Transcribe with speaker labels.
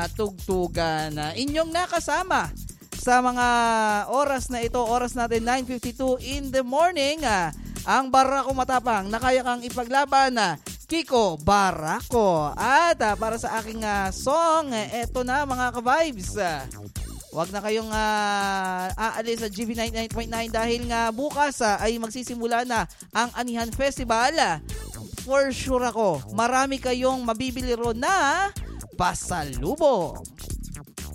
Speaker 1: tugtugan. Inyong nakasama sa mga oras na ito, oras natin 9:52 in the morning. Ang Barako Matapang na kaya kang ipaglaban, Kiko Barako. At para sa aking song, eto na mga ka-vibes. Huwag na kayong aalis sa GB 99.9 dahil nga bukas ay magsisimula na ang Anihan Festival. For sure ako, marami kayong mabibili ron na pasalubong.